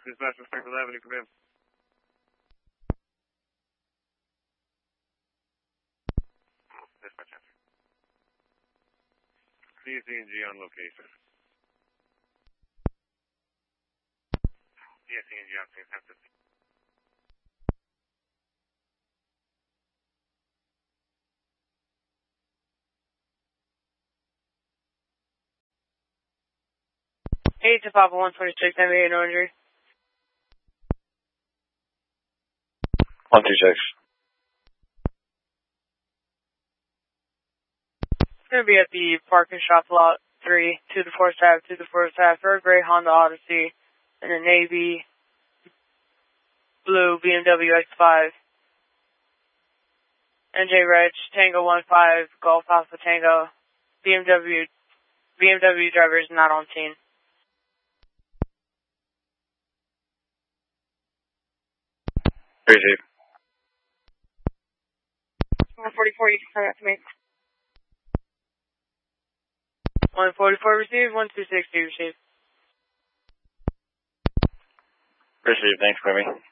Dispatch from Springfield Avenue, come in. Dispatch answer. CSE&G on location. CSE&G on scene, 1050. Hey, to Papa 126, MA no injury. 126. It's going to be at the parking shop lot 3, to the 4th tab, for a gray Honda Odyssey and a navy blue BMW X5. NJ Reg, Tango 15, Golf Alpha Tango, BMW driver is not on scene. Appreciate it. 144, you can send that to me. 144 received, 126 received. Appreciate it. Thanks, Quimmy.